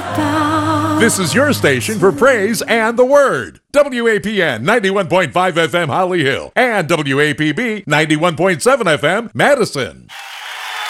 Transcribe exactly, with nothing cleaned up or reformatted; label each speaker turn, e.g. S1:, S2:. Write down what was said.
S1: about.
S2: This is your station for praise and the word. W A P N ninety-one point five F M Holly Hill and W A P B ninety-one point seven F M Madison.